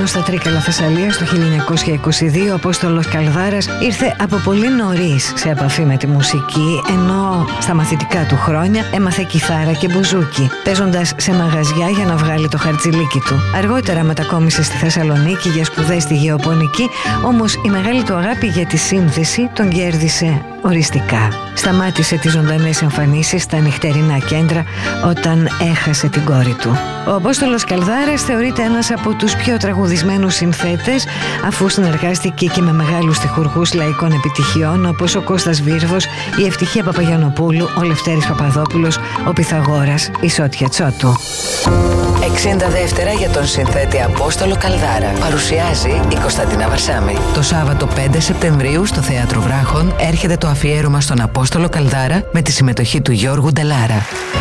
στα Τρίκαλα Θεσσαλίας το 1922, ο Απόστολος Καλδάρας ήρθε από πολύ νωρίς σε επαφή με τη μουσική, ενώ στα μαθητικά του χρόνια έμαθε κιθάρα και μπουζούκι, παίζοντας σε μαγαζιά για να βγάλει το χαρτζηλίκι του. Αργότερα μετακόμισε στη Θεσσαλονίκη για σπουδές στη γεωπονική, όμως η μεγάλη του αγάπη για τη σύνθεση τον κέρδισε οριστικά. Σταμάτησε τις ζωντανές εμφανίσεις στα νυχτερινά κέντρα όταν έχασε την κόρη του. Ο Απόστολος Καλδάρας θεωρείται ένας από τους πιο τραγουδισμένους συνθέτες, αφού συνεργάστηκε και με μεγάλους στιχουργούς λαϊκών επιτυχιών όπως ο Κώστας Βίρβος, η Ευτυχία Παπαγιαννοπούλου, ο Λευτέρης Παπαδόπουλος, ο Πυθαγόρας, η Σότια Τσότου. 60 δεύτερα για τον συνθέτη Απόστολο Καλδάρα. Παρουσιάζει η Κωνσταντίνα Βαρσάμη. Το Σάββατο 5 Σεπτεμβρίου στο Θέατρο Βράχων έρχεται το αφιέρωμα στον Απόστολο Καλδάρα με τη συμμετοχή του Γιώργου Ντελάρα.